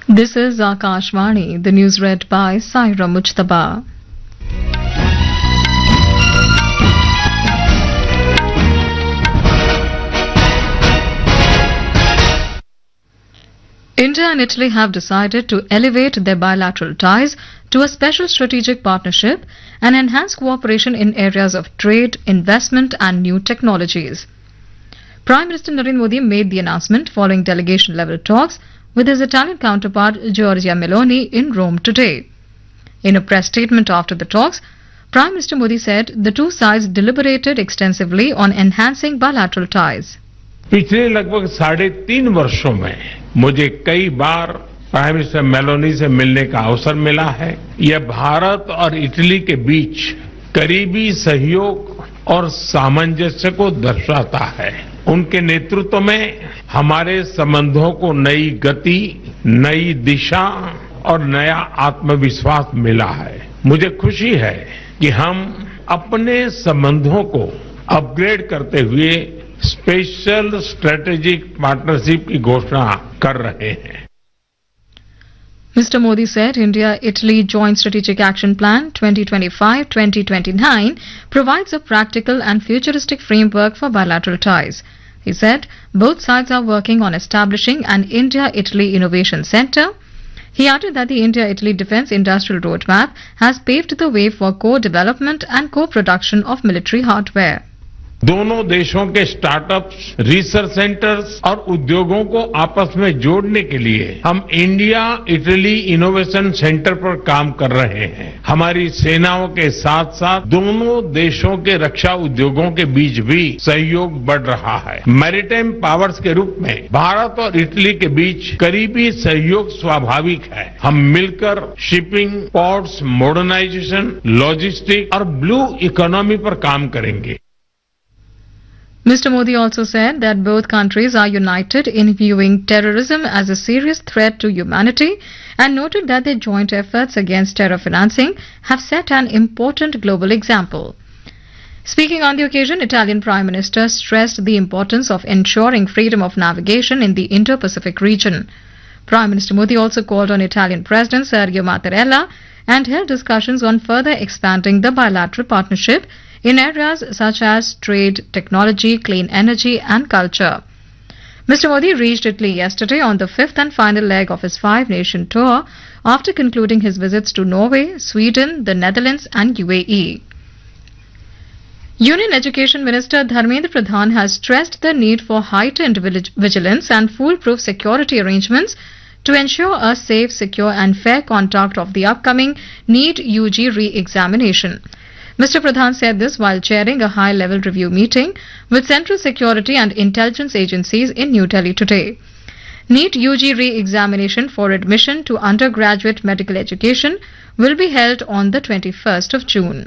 This is Akashvani, the news read by Saira Mujtaba. India and Italy have decided to elevate their bilateral ties to a special strategic partnership and enhance cooperation in areas of trade, investment and new technologies. Prime Minister Narendra Modi made the announcement following delegation-level talks with his Italian counterpart Giorgia Meloni in Rome today. In a press statement after the talks, Prime Minister Modi said the two sides deliberated extensively on enhancing bilateral ties. पिछले लगभग 3.5 वर्षों में मुझे कई बार prime minister Meloni से मिलने का अवसर मिला है। यह भारत और इटली के बीच करीबी सहयोग और सामंजस्य को दर्शाता है। उनके नेतृत्व में हमारे संबंधों को नई गति, नई दिशा और नया आत्मविश्वास मिला है। मुझे खुशी है कि हम अपने संबंधों को अपग्रेड करते हुए स्पेशल स्ट्रेटेजिक पार्टनरशिप की घोषणा कर रहे हैं। Mr. Modi said India-Italy Joint Strategic Action Plan 2025-2029 provides a practical and futuristic framework for bilateral ties. He said both sides are working on establishing an India-Italy Innovation Centre. He added that the India-Italy Defence Industrial Roadmap has paved the way for co-development and co-production of military hardware. दोनों देशों के startups, research centres और उद्योगों को आपस में जोड़ने के लिए हम इंडिया इटली इनोवेशन सेंटर पर काम कर रहे हैं। हमारी सेनाओं के साथ साथ दोनों देशों के रक्षा उद्योगों के बीच भी सहयोग बढ़ रहा है। मैरीटाइम पावर्स के रूप में भारत और इटली के बीच करीबी सहयोग स्वाभाविक है। हम मिलकर शिपिंग, पोर्ट्स, मॉडर्नाइजेशन, लॉजिस्टिक और ब्लू इकोनॉमी पर काम करेंगे। Mr. Modi also said that both countries are united in viewing terrorism as a serious threat to humanity and noted that their joint efforts against terror financing have set an important global example. Speaking on the occasion, Italian Prime Minister stressed the importance of ensuring freedom of navigation in the Indo-Pacific region. Prime Minister Modi also called on Italian President Sergio Mattarella and held discussions on further expanding the bilateral partnership in areas such as trade, technology, clean energy and culture. Mr. Modi reached Italy yesterday on the fifth and final leg of his five-nation tour after concluding his visits to Norway, Sweden, the Netherlands and UAE. Union Education Minister Dharmendra Pradhan has stressed the need for heightened vigilance and foolproof security arrangements to ensure a safe, secure and fair conduct of the upcoming NEET UG re-examination. Mr. Pradhan said this while chairing a high-level review meeting with Central Security and Intelligence Agencies in New Delhi today. NEET UG re-examination for admission to undergraduate medical education will be held on the 21st of June.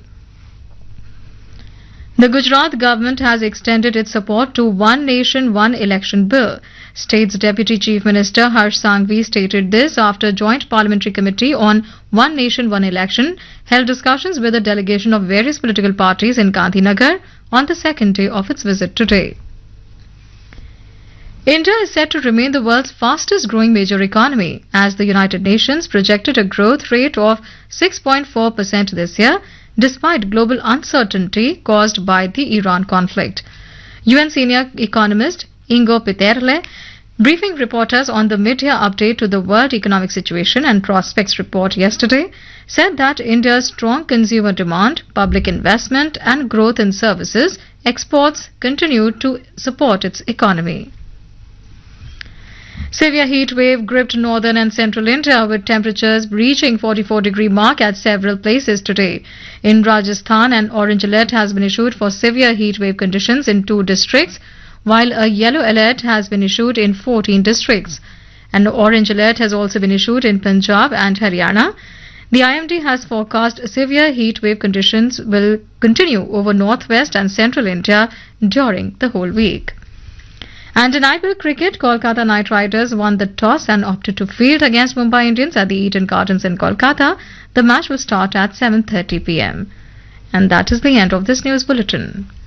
The Gujarat government has extended its support to One Nation, One Election bill. State's Deputy Chief Minister Harsh Sanghvi stated this after a joint parliamentary committee on One Nation, One Election held discussions with a delegation of various political parties in Gandhinagar on the second day of its visit today. India is set to remain the world's fastest growing major economy as the United Nations projected a growth rate of 6.4% this year despite global uncertainty caused by the Iran conflict. UN senior economist Ingo Peterle, briefing reporters on the mid-year update to the World Economic Situation and Prospects report yesterday, said that India's strong consumer demand, public investment and growth in services exports continue to support its economy. Severe heat wave gripped northern and central India with temperatures reaching 44-degree mark at several places today. In Rajasthan, an orange alert has been issued for severe heat wave conditions in 2 districts, while a yellow alert has been issued in 14 districts. An orange alert has also been issued in Punjab and Haryana. The IMD has forecast severe heat wave conditions will continue over northwest and central India during the whole week. And in IPL cricket, Kolkata Knight Riders won the toss and opted to field against Mumbai Indians at the Eden Gardens in Kolkata. The match will start at 7:30 p.m. And that is the end of this news bulletin.